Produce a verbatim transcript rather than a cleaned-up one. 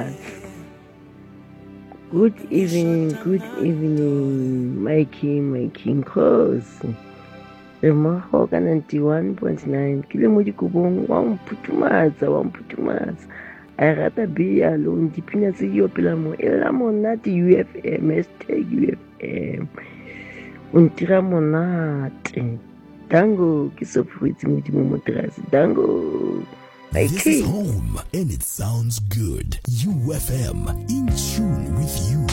Mthatha. Good evening, good evening, my king, my king Khosi. Remogo ka ninety-one point nine ke le mo dikobong wa mphuthumatsa wa mphuthumatsa a rata bia lo dipina tse di opela mo e la monate U F M hashtag U F M o ntira monate dango ke sofutse modimo moterase dango. This is home and it sounds good. U F M, in tune with you.